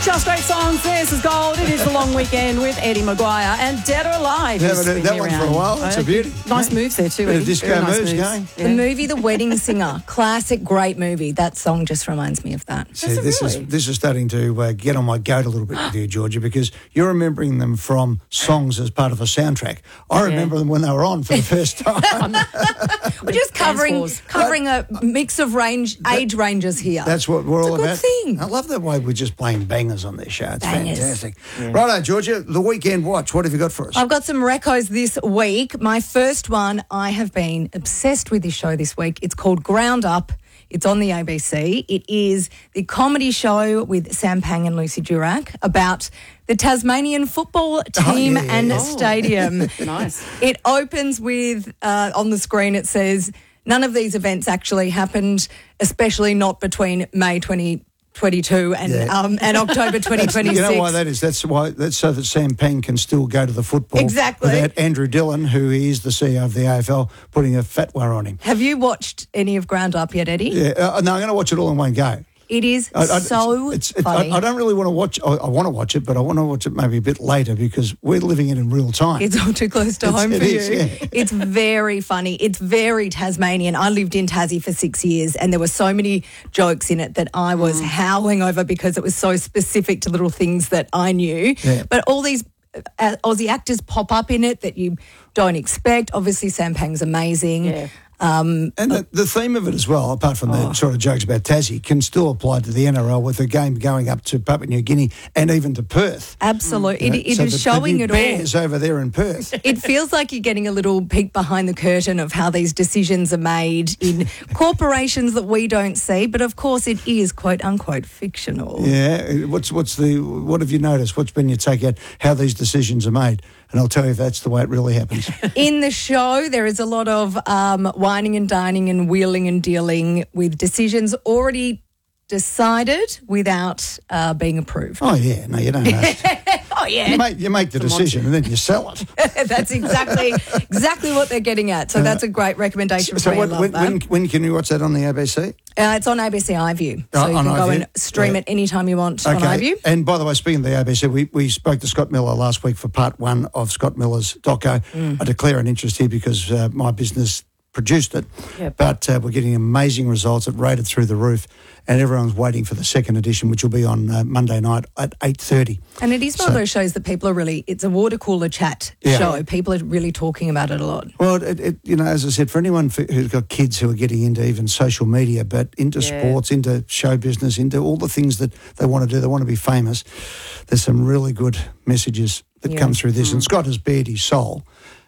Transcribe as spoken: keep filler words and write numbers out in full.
Just Great Songs. This is Gold. It is the long weekend with Eddie Maguire and Dead or Alive. We haven't heard that one for a while. It's a beauty. Nice moves there too. Bit of disco Very nice moves moves. going. Yeah. The movie The Wedding Singer, classic, great movie. That song just reminds me of that. See, this really? is this is starting to uh, get on my goat a little bit with you, Georgia, because you're remembering them from songs as part of a soundtrack. I remember them when they were on for the first time. We're just covering wars. covering a mix of range age ranges here. That's what we're It's all a good about. thing. I love the way we're just playing bangers on this show. It's Bangers. fantastic. Righto, Georgia, the weekend watch. What have you got for us? I've got some recos this week. My first one, I have been obsessed with this show this week. It's called Ground Up. It's on the A B C. It is the comedy show with Sam Pang and Lucy Durack about the Tasmanian football team yeah, yeah, and yeah. stadium. Nice. It opens with, uh, on the screen, it says, none of these events actually happened, especially not between May twenty twenty-two and Yeah. um, and October twenty twenty-six. You know why that is? That's why. That's so that Sam Pang can still go to the football Exactly. without Andrew Dillon, who is the C E O of the A F L, putting a fatwa on him. Have you watched any of Ground Up yet, Eddie? Yeah, uh, no, I'm going to watch it all in one go. It is I, I, so it's, it's, funny. I, I don't really want to watch. I, I want to watch it, but I want to watch it maybe a bit later because we're living it in real time. It's all too close to It's- home it for is, you. yeah. It's very funny. It's very Tasmanian. I lived in Tassie for six years and there were so many jokes in it that I was Mm. howling over because it was so specific to little things that I knew. Yeah. But all these uh, Aussie actors pop up in it that you don't expect. Obviously, Sam Pang's amazing. Yeah. And the, the theme of it as well, apart from the sort of jokes about Tassie, can still apply to the N R L with the game going up to Papua New Guinea and even to Perth. Absolutely. You know, It, it so is the, showing the it new all. Bears over there in Perth. It feels like you're getting a little peek behind the curtain of how these decisions are made in corporations that we don't see. But of course, it is quote unquote fictional. Yeah. What's what's the what have you noticed? What's been your take out how these decisions are made? And I'll tell you if that's the way it really happens. In the show, there is a lot of um, whining and dining and wheeling and dealing with decisions already decided without uh, being approved. Oh yeah, no, you don't know. Oh, yeah. You make you make the decision and then you sell it. That's exactly exactly what they're getting at. So that's a great recommendation So for you. when, Love when, that. when when can you watch that on the A B C? Uh, it's on A B C iView. So Oh, you on can go iView? and stream Yeah. it anytime you want on iView. And by the way, speaking of the A B C, we, we spoke to Scott Miller last week for part one of Scott Miller's doco. Mm. I declare an interest here because uh, my business produced it, Yep. but uh, we're getting amazing results. It rated through the roof, and everyone's waiting for the second edition, which will be on uh, Monday night at eight thirty. And it is one So- of those shows that people are really, it's a water cooler chat Yeah. show. People are really talking about it a lot. Well, it, it, you know, as I said, for anyone f- who's got kids who are getting into even social media, but into Yeah. sports, into show business, into all the things that they want to do, they want to be famous, there's some really good messages that Yeah. come through this. And Scott has bared his soul